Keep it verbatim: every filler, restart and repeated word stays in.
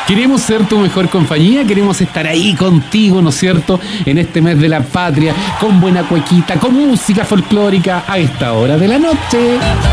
Queremos ser tu mejor compañía, queremos estar ahí contigo, ¿no es cierto? En este mes de la patria, con buena cuequita, con música folclórica a esta hora de la noche.